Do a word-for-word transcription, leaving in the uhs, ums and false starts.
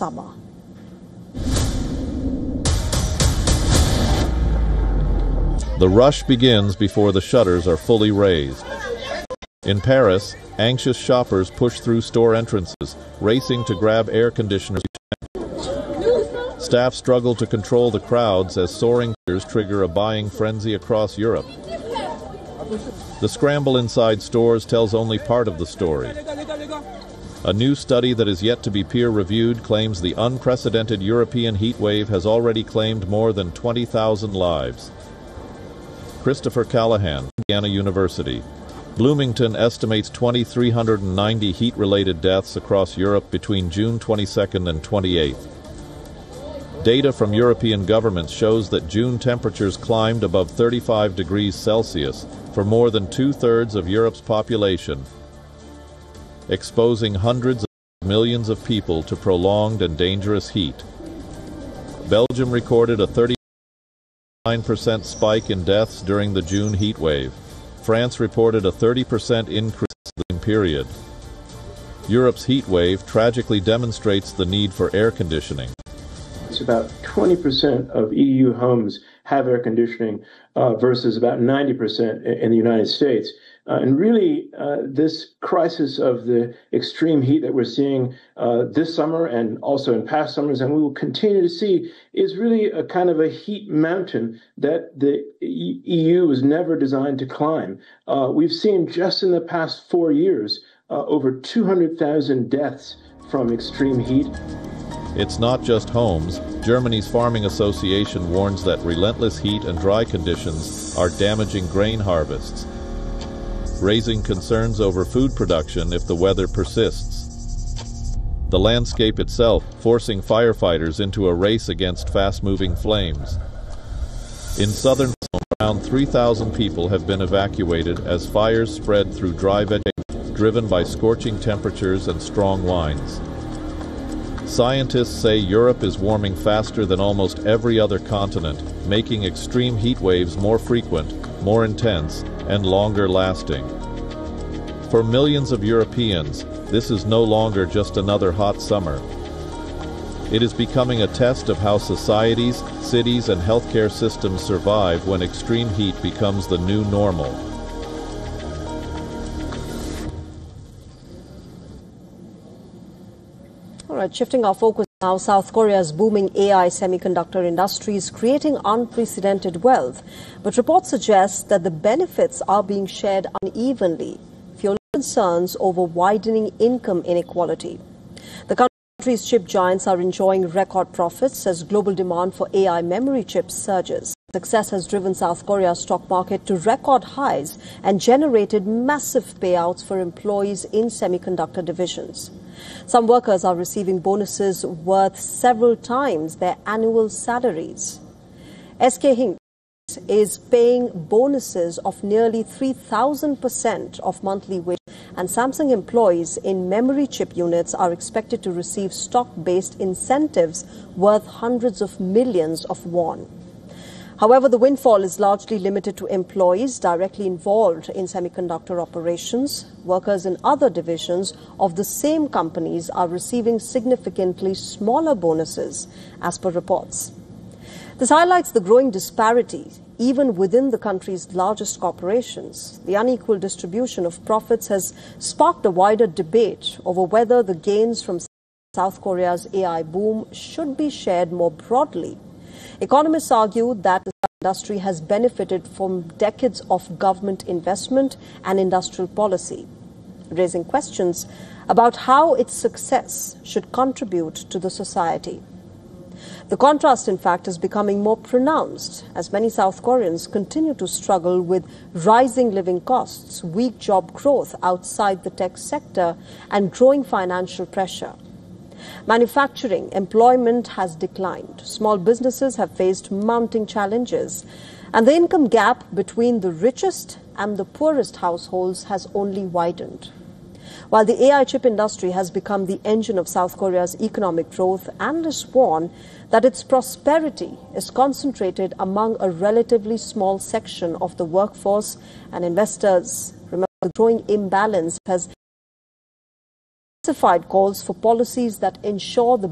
summer. The rush begins before the shutters are fully raised. In Paris, anxious shoppers push through store entrances, racing to grab air conditioners. Staff struggle to control the crowds as soaring fears trigger a buying frenzy across Europe. The scramble inside stores tells only part of the story. A new study that is yet to be peer-reviewed claims the unprecedented European heat wave has already claimed more than twenty thousand lives. Christopher Callahan, Indiana University. Bloomington estimates two thousand three hundred ninety heat-related deaths across Europe between June twenty-second and twenty-eighth. Data from European governments shows that June temperatures climbed above thirty-five degrees Celsius for more than two-thirds of Europe's population, exposing hundreds of millions of people to prolonged and dangerous heat. Belgium recorded a thirty-nine percent spike in deaths during the June heat wave. France reported a thirty percent increase in the same period. Europe's heat wave tragically demonstrates the need for air conditioning. It's about twenty percent of E U homes have air conditioning uh, versus about ninety percent in the United States. Uh, and really, uh, this crisis of the extreme heat that we're seeing uh, this summer and also in past summers, and we will continue to see, is really a kind of a heat mountain that the E U was never designed to climb. Uh, we've seen just in the past four years uh, over two hundred thousand deaths from extreme heat. It's not just homes. Germany's Farming Association warns that relentless heat and dry conditions are damaging grain harvests, raising concerns over food production if the weather persists. The landscape itself forcing firefighters into a race against fast-moving flames. In southern Rome, around three thousand people have been evacuated as fires spread through dry vegetation, driven by scorching temperatures and strong winds. Scientists say Europe is warming faster than almost every other continent, making extreme heat waves more frequent, more intense, and longer lasting. For millions of Europeans, this is no longer just another hot summer. It is becoming a test of how societies, cities, and healthcare systems survive when extreme heat becomes the new normal. All right, shifting our focus now, South Korea's booming A I semiconductor industry is creating unprecedented wealth, but reports suggest that the benefits are being shared unevenly, fueling concerns over widening income inequality. The country's chip giants are enjoying record profits as global demand for A I memory chips surges. Success has driven South Korea's stock market to record highs and generated massive payouts for employees in semiconductor divisions. Some workers are receiving bonuses worth several times their annual salaries. S K Hynix is paying bonuses of nearly three thousand percent of monthly wages, and Samsung employees in memory chip units are expected to receive stock-based incentives worth hundreds of millions of won. However, the windfall is largely limited to employees directly involved in semiconductor operations. Workers in other divisions of the same companies are receiving significantly smaller bonuses, as per reports. This highlights the growing disparity even within the country's largest corporations. The unequal distribution of profits has sparked a wider debate over whether the gains from South Korea's A I boom should be shared more broadly. Economists argue that the industry has benefited from decades of government investment and industrial policy, raising questions about how its success should contribute to the society. The contrast, in fact, is becoming more pronounced as many South Koreans continue to struggle with rising living costs, weak job growth outside the tech sector, and growing financial pressure. Manufacturing employment has declined. Small businesses have faced mounting challenges, and the income gap between the richest and the poorest households has only widened. While the A I chip industry has become the engine of South Korea's economic growth, analysts warn that its prosperity is concentrated among a relatively small section of the workforce and investors. Remember, the growing imbalance has justified calls for policies that ensure the